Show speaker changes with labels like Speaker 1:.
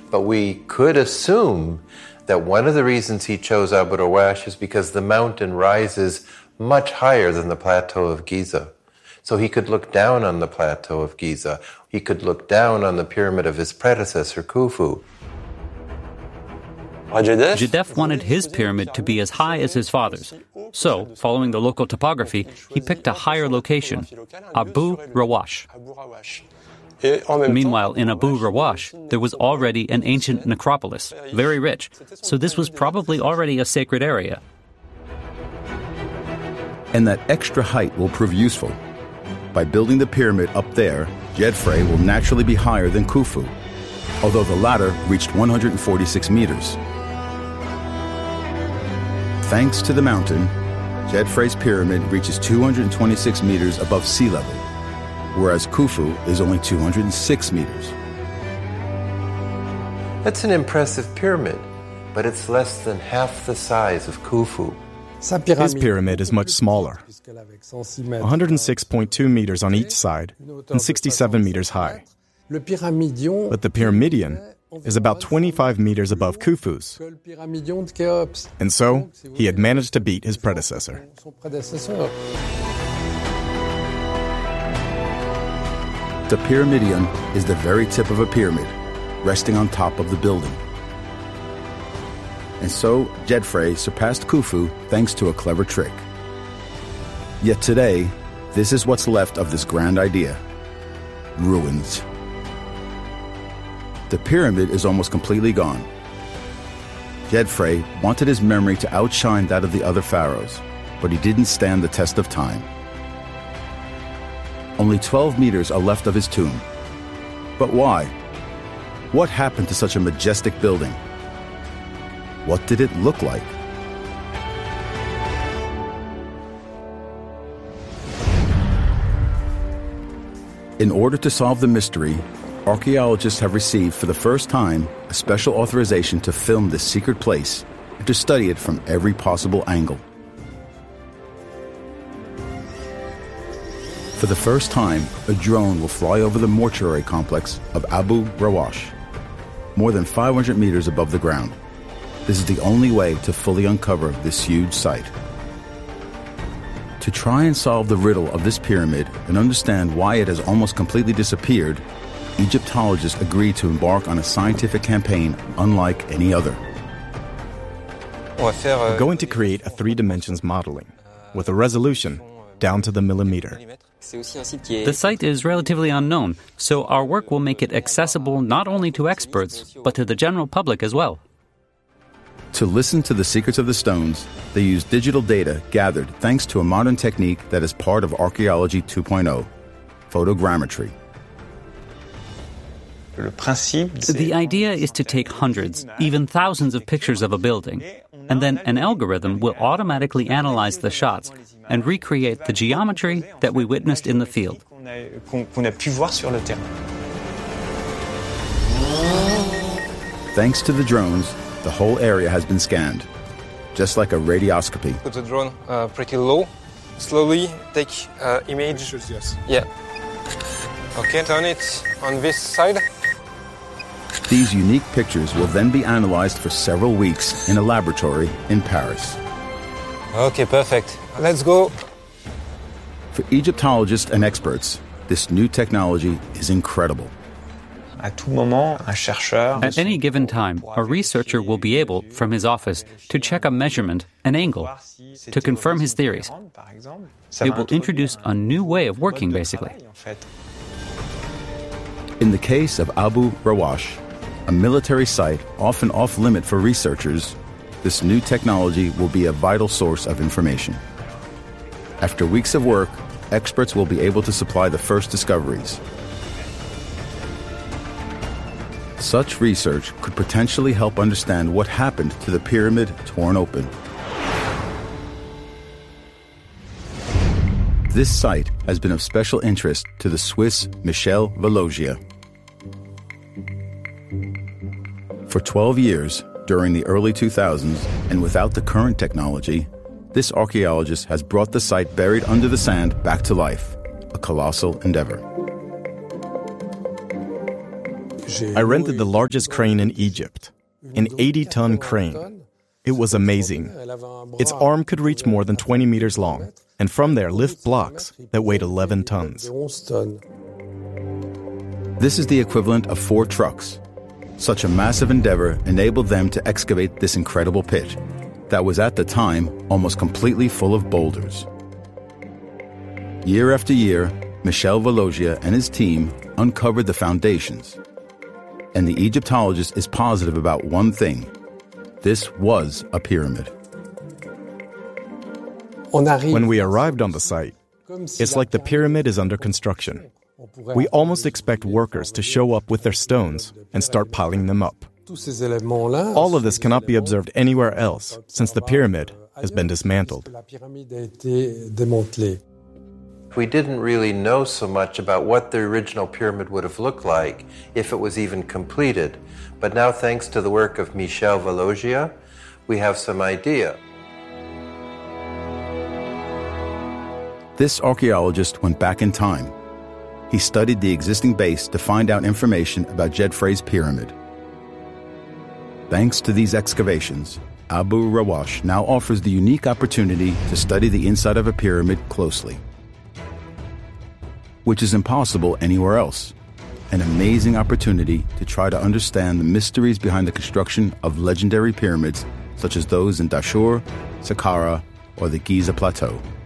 Speaker 1: But we could assume that one of the reasons he chose Abu Rawash is because the mountain rises much higher than the plateau of Giza. So he could look down on the plateau of Giza. He could look down on the pyramid of his predecessor, Khufu.
Speaker 2: Jedef wanted his pyramid to be as high as his father's. So, following the local topography, he picked a higher location, Abu Rawash. Meanwhile, in Abu Rawash, there was already an ancient necropolis, very rich, so this was probably already a sacred area.
Speaker 3: And that extra height will prove useful. By building the pyramid up there, Djedefre will naturally be higher than Khufu, although the latter reached 146 meters. Thanks to the mountain, Djedefre's pyramid reaches 226 meters above sea level, whereas Khufu is only 206 meters.
Speaker 1: That's an impressive pyramid, but it's less than half the size of Khufu.
Speaker 4: His pyramid is much smaller, 106.2 meters on each side and 67 meters high. But the Pyramidion is about 25 meters above Khufu's. And so, he had managed to beat his predecessor.
Speaker 3: The Pyramidion is the very tip of a pyramid, resting on top of the building. And so, Djedefre surpassed Khufu thanks to a clever trick. Yet today, this is what's left of this grand idea: ruins. The pyramid is almost completely gone. Djedefre wanted his memory to outshine that of the other pharaohs, but he didn't stand the test of time. Only 12 meters are left of his tomb. But why? What happened to such a majestic building? What did it look like? In order to solve the mystery, archaeologists have received for the first time a special authorization to film this secret place and to study it from every possible angle. For the first time, a drone will fly over the mortuary complex of Abu Rawash, more than 500 meters above the ground. This is the only way to fully uncover this huge site. To try and solve the riddle of this pyramid and understand why it has almost completely disappeared, Egyptologists agreed to embark on a scientific campaign unlike any other.
Speaker 4: We're going to create a 3-dimensions modeling with a resolution down to the millimeter.
Speaker 2: The site is relatively unknown, so our work will make it accessible not only to experts, but to the general public as well.
Speaker 3: To listen to the secrets of the stones, they use digital data gathered thanks to a modern technique that is part of Archaeology 2.0, photogrammetry.
Speaker 2: The idea is to take hundreds, even thousands of pictures of a building, and then an algorithm will automatically analyze the shots and recreate the geometry that we witnessed in the field.
Speaker 3: Thanks to the drones, the whole area has been scanned, just like a radioscopy.
Speaker 5: Put the drone pretty low. Slowly take image.
Speaker 4: Yes.
Speaker 5: Yeah. Okay, turn it on this side.
Speaker 3: These unique pictures will then be analyzed for several weeks in a laboratory in Paris.
Speaker 5: Okay, perfect. Let's go.
Speaker 3: For Egyptologists and experts, this new technology is incredible.
Speaker 2: At any given time, a researcher will be able, from his office, to check a measurement, an angle, to confirm his theories. It will introduce a new way of working, basically.
Speaker 3: In the case of Abu Rawash, a military site often off-limit for researchers, this new technology will be a vital source of information. After weeks of work, experts will be able to supply the first discoveries. Such research could potentially help understand what happened to the pyramid torn open. This site has been of special interest to the Swiss Michel Velozia. For 12 years, during the early 2000s, and without the current technology, this archaeologist has brought the site buried under the sand back to life, a colossal endeavor.
Speaker 4: I rented the largest crane in Egypt, an 80-ton crane. It was amazing. Its arm could reach more than 20 meters long, and from there lift blocks that weighed 11 tons.
Speaker 3: This is the equivalent of 4 trucks. Such a massive endeavor enabled them to excavate this incredible pit that was at the time almost completely full of boulders. Year after year, Michel Valogia and his team uncovered the foundations. And the Egyptologist is positive about one thing. This was a pyramid.
Speaker 4: When we arrived on the site, it's like the pyramid is under construction. We almost expect workers to show up with their stones and start piling them up. All of this cannot be observed anywhere else, since the pyramid has been dismantled.
Speaker 1: We didn't really know so much about what the original pyramid would have looked like if it was even completed. But now, thanks to the work of Michel Valogia, we have some idea.
Speaker 3: This archaeologist went back in time. He studied the existing base to find out information about Djedefre's pyramid. Thanks to these excavations, Abu Rawash now offers the unique opportunity to study the inside of a pyramid closely, which is impossible anywhere else. An amazing opportunity to try to understand the mysteries behind the construction of legendary pyramids such as those in Dashur, Saqqara, or the Giza Plateau.